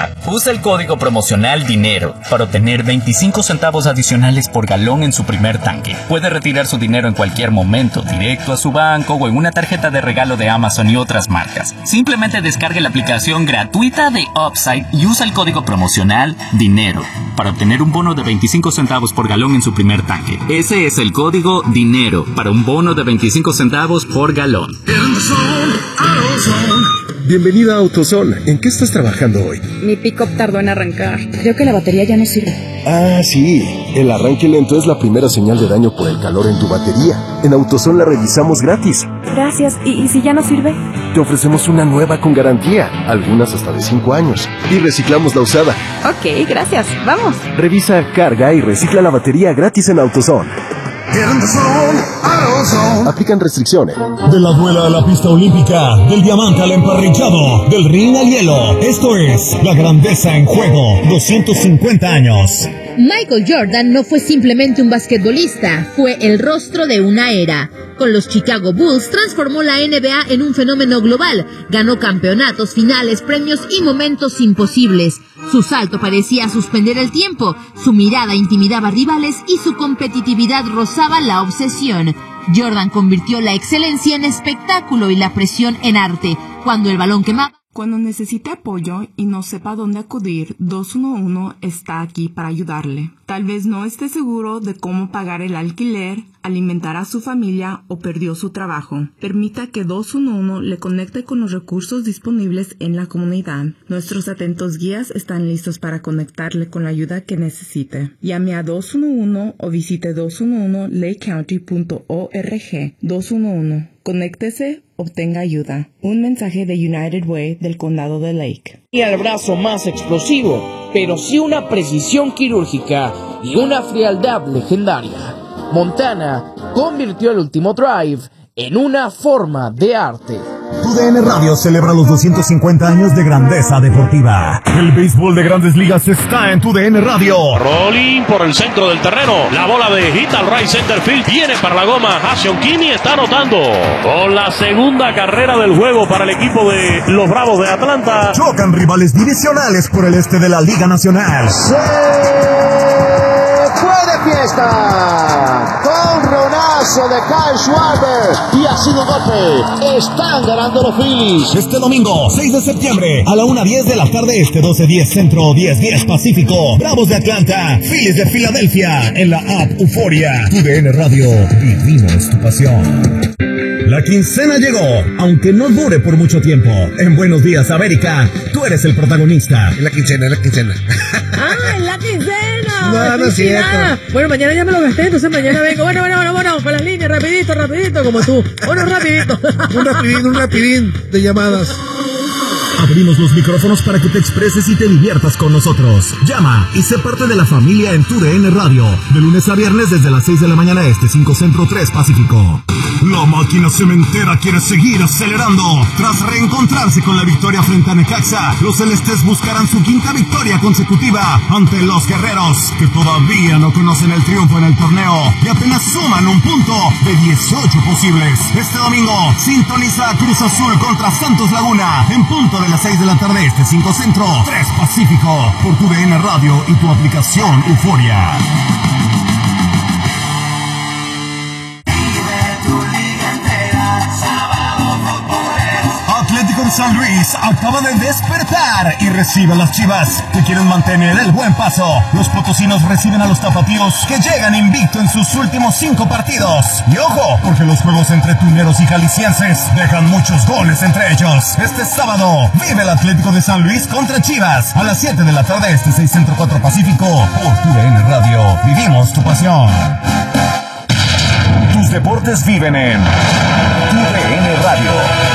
Coca-Cola. Usa el código promocional DINERO para obtener 25 centavos adicionales por galón en su primer tanque. Puede retirar su dinero en cualquier momento, directo a su banco o en una tarjeta de regalo de Amazon y otras marcas. Simplemente descargue la aplicación gratuita de Upside y usa el código promocional DINERO para obtener un bono de 25 centavos por galón en su primer tanque. Ese es el código DINERO para un bono de 25 centavos por galón. Bienvenida a AutoZone. ¿En qué estás trabajando hoy? Mi pick-up tardó en arrancar. Creo que la batería ya no sirve. Ah, sí. El arranque lento es la primera señal de daño por el calor en tu batería. En AutoZone la revisamos gratis. Gracias. ¿Y si ya no sirve? Te ofrecemos una nueva con garantía, algunas hasta de 5 años. Y reciclamos la usada. Ok, gracias. Vamos. Revisa, carga y recicla la batería gratis en AutoZone. Aplican restricciones. De la duela a la pista olímpica, del diamante al emparrillado, del ring al hielo. Esto es La Grandeza en Juego, 250 años. Michael Jordan no fue simplemente un basquetbolista, fue el rostro de una era. Con los Chicago Bulls transformó la NBA en un fenómeno global, ganó campeonatos, finales, premios y momentos imposibles. Su salto parecía suspender el tiempo, su mirada intimidaba rivales y su competitividad rozaba la obsesión. Jordan convirtió la excelencia en espectáculo y la presión en arte. Cuando el balón quemaba... Cuando necesite apoyo y no sepa dónde acudir, 211 está aquí para ayudarle. Tal vez no esté seguro de cómo pagar el alquiler, alimentar a su familia o perdió su trabajo. Permita que 211 le conecte con los recursos disponibles en la comunidad. Nuestros atentos guías están listos para conectarle con la ayuda que necesite. Llame a 211 o visite 211lakecounty.org. 211. Conéctese, obtenga ayuda. Un mensaje de United Way del condado de Lake. Y el brazo más explosivo, pero sí una precisión quirúrgica y una frialdad legendaria. Montana convirtió el último drive en una forma de arte. TUDN Radio celebra los 250 años de grandeza deportiva. El béisbol de Grandes Ligas está en TUDN Radio. Rolling por el centro del terreno. La bola de hit al right center field. Viene para la goma. Jason Kimi está anotando con la segunda carrera del juego para el equipo de los Bravos de Atlanta. Chocan rivales divisionales por el este de la Liga Nacional. ¡Se fue de fiesta! Con ronazo de Kyle Schwarber y ha sido golpe. Están ganando los Phillies. Este domingo, 6 de septiembre, a la 1:10 de la tarde este, 12:10 centro, 10:10 pacífico. Bravos de Atlanta, Phillies de Filadelfia, en la app Euforia. TUDN Radio, vivimos tu pasión. La quincena llegó, aunque no dure por mucho tiempo. En Buenos Días, América, tú eres el protagonista. Es la quincena. ¡Ah, es la quincena! No es cierto. Bueno, mañana ya me lo gasté, entonces mañana vengo. Bueno, con las líneas, rapidito, como tú. Bueno, rapidito. Un rapidín de llamadas. Abrimos los micrófonos para que te expreses y te diviertas con nosotros. Llama y sé parte de la familia en TUDN Radio. De lunes a viernes desde las 6 de la mañana este, 5 centro, 3 pacífico. La máquina cementera quiere seguir acelerando. Tras reencontrarse con la victoria frente a Necaxa, los celestes buscarán su quinta victoria consecutiva ante los guerreros, que todavía no conocen el triunfo en el torneo y apenas suman un punto de 18 posibles. Este domingo sintoniza a Cruz Azul contra Santos Laguna en punto de las 6 de la tarde este, 5 centro, 3 pacífico, por TUDN Radio y tu aplicación Euforia. Atlético de San Luis acaba de despertar y recibe a las Chivas, que quieren mantener el buen paso. Los potosinos reciben a los tapatíos, que llegan invicto en sus últimos 5 partidos. Y ojo, porque los juegos entre tuneros y jaliscienses dejan muchos goles entre ellos. Este sábado vive el Atlético de San Luis contra Chivas a las 7 de la tarde este, 6 centro, 4 pacífico, por TUDN Radio. Vivimos tu pasión. Tus deportes viven en TUDN Radio.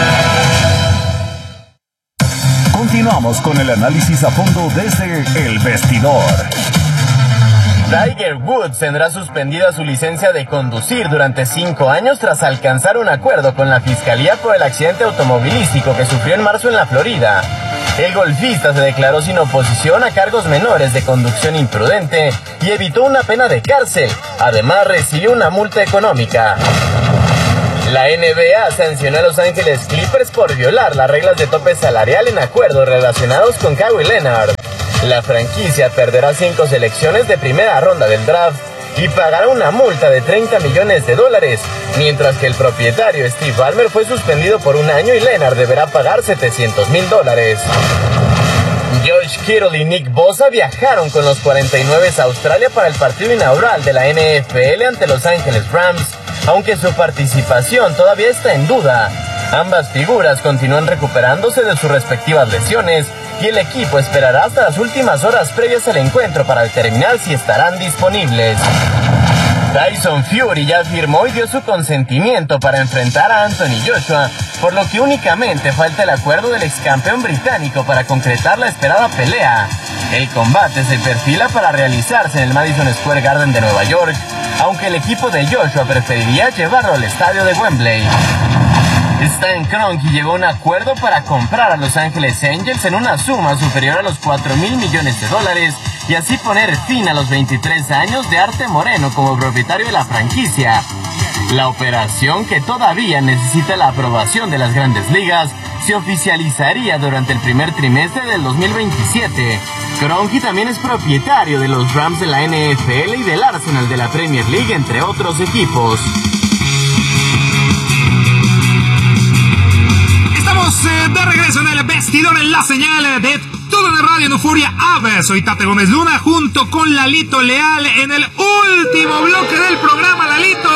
Continuamos con el análisis a fondo desde el vestidor. Tiger Woods tendrá suspendida su licencia de conducir durante 5 años tras alcanzar un acuerdo con la fiscalía por el accidente automovilístico que sufrió en marzo en la Florida. El golfista se declaró sin oposición a cargos menores de conducción imprudente y evitó una pena de cárcel. Además, recibió una multa económica. La NBA sancionó a Los Ángeles Clippers por violar las reglas de tope salarial en acuerdos relacionados con Kawhi Leonard. La franquicia perderá 5 selecciones de primera ronda del draft y pagará una multa de $30 millones, mientras que el propietario Steve Ballmer fue suspendido por 1 año y Leonard deberá pagar $700,000. George Kittle y Nick Bosa viajaron con los 49 a Australia para el partido inaugural de la NFL ante Los Ángeles Rams, aunque su participación todavía está en duda. Ambas figuras continúan recuperándose de sus respectivas lesiones y el equipo esperará hasta las últimas horas previas al encuentro para determinar si estarán disponibles. Tyson Fury ya firmó y dio su consentimiento para enfrentar a Anthony Joshua, por lo que únicamente falta el acuerdo del ex campeón británico para concretar la esperada pelea. El combate se perfila para realizarse en el Madison Square Garden de Nueva York, aunque el equipo de Joshua preferiría llevarlo al estadio de Wembley. Stan Kroenke llegó a un acuerdo para comprar a Los Ángeles Angels en una suma superior a los $4,000 millones y así poner fin a los 23 años de Arte Moreno como propietario de la franquicia. La operación, que todavía necesita la aprobación de las Grandes Ligas, se oficializaría durante el primer trimestre del 2027. Kroenke también es propietario de los Rams de la NFL y del Arsenal de la Premier League, entre otros equipos. Estamos de regreso en el vestidor en la señal de Todo en Radio en Euforia App. Soy Tate Gómez Luna junto con Lalito Leal en el último bloque del programa,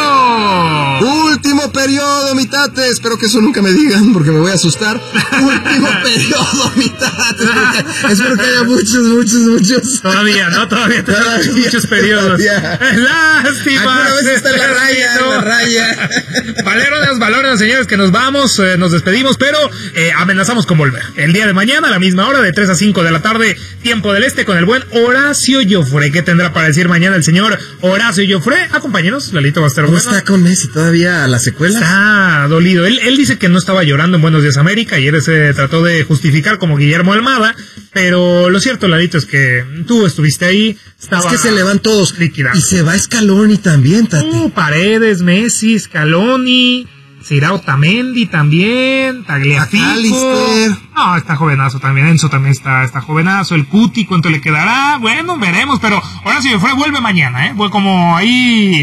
Lalito. Último periodo, mi Tate. Espero que eso nunca me digan porque me voy a asustar. Último periodo, mi Tate. Espero que haya muchos. Todavía, ¿no? Todavía muchos periodos. Lástima. Alguna vez está en la raya. Valores, señores, que nos vamos, nos despedimos, pero amenazamos con volver. El día de mañana, a la misma hora, de 3 a 5 de la tarde, tiempo del este, con el buen Horacio Joffre. ¿Qué tendrá para decir mañana el señor Horacio Joffre? Acompáñenos, Lalito va a estar ¿Cómo bueno. está con Messi todavía a la secuela? Está dolido. Él dice que no estaba llorando en Buenos Días América. Ayer se trató de justificar como Guillermo Almada, pero lo cierto, Lalito, es que tú estuviste ahí. Es que se le van todos. Liquidando. Y se va Scaloni también, Tate. Paredes, Messi, Scaloni, Cira Otamendi también, Tagliafico. No, está jovenazo también. Enzo también está jovenazo. El Cuti, ¿cuánto le quedará? Bueno, veremos, pero Horacio Joffre vuelve mañana, Vuelve como ahí.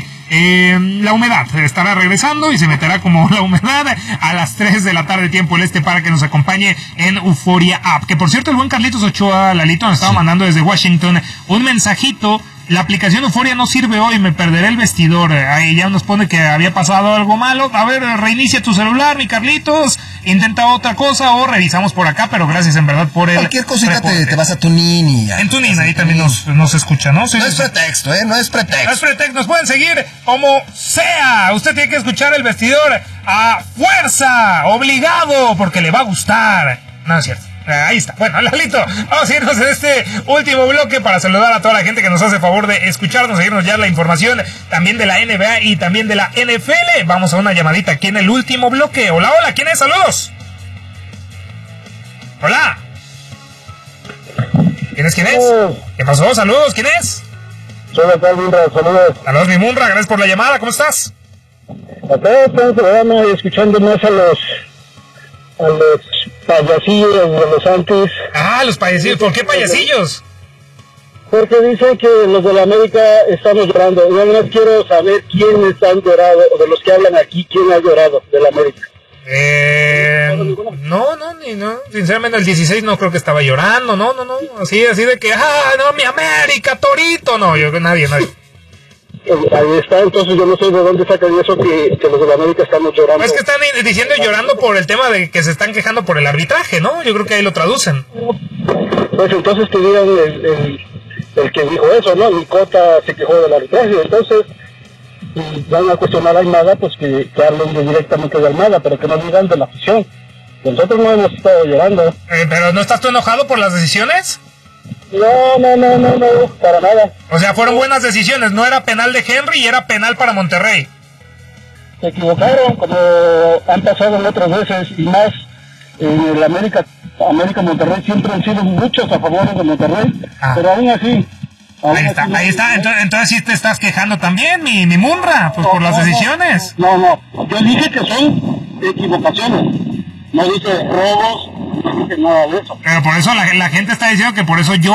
La humedad estará regresando y se meterá como la humedad a las 3 de la tarde, tiempo el este, para que nos acompañe en Euforia App. Que por cierto, el buen Carlitos Ochoa, Lalito, nos estaba mandando desde Washington un mensajito. La aplicación Euforia no sirve hoy, me perderé el vestidor. Ahí ya nos pone que había pasado algo malo. A ver, reinicia tu celular, mi Carlitos. Intenta otra cosa o revisamos por acá, pero gracias en verdad por el cualquier cosita te vas a TuneIn y en TuneIn ahí también nos escucha, ¿no? Sí, no es pretexto, no es pretexto. No es pretexto, nos pueden seguir como sea. Usted tiene que escuchar el vestidor a fuerza, obligado, porque le va a gustar. No es cierto. Ahí está. Bueno, Lalito, vamos a irnos en este último bloque para saludar a toda la gente que nos hace favor de escucharnos, seguirnos ya la información también de la NBA y también de la NFL. Vamos a una llamadita aquí en el último bloque. Hola, ¿quién es? Saludos. Hola. ¿Quién es? ¿Qué pasó? Saludos, ¿quién es? Soy Rafael Munra, saludos. Saludos, mi Munra, gracias por la llamada, ¿cómo estás? Acá estamos en el programa y escuchando más a los payasillos de los antes. Los payasillos, ¿por qué payasillos? Porque dicen que los de la América estamos llorando. Yo nada más quiero saber quiénes han llorado, o de los que hablan aquí, quién ha llorado de la América. No, sinceramente el 16 no creo que estaba llorando, no, así de que, no, mi América, Torito, no, nadie. Ahí está, entonces yo no sé de dónde sacan eso que los de la América estamos llorando. Es que están diciendo llorando por el tema de que se están quejando por el arbitraje, ¿no? Yo creo que ahí lo traducen. Pues entonces que digan el que dijo eso, ¿no? Y Cota se quejó del arbitraje, entonces van a cuestionar a Almada, pues que hablen directamente de Almada, pero que no digan de la afición. Nosotros no hemos estado llorando. ¿Pero no estás tú enojado por las decisiones? No, para nada. O sea, fueron buenas decisiones, no era penal de Henry y era penal para Monterrey. Se equivocaron, como han pasado en otras veces, y más en el América Monterrey siempre han sido muchos a favor de Monterrey, pero aún así... Ahí está. Entonces sí te estás quejando también, mi Munra, pues por las decisiones. No, yo dije que son equivocaciones, no dije robos, no dije nada de eso. Pero por eso la gente está diciendo que por eso yo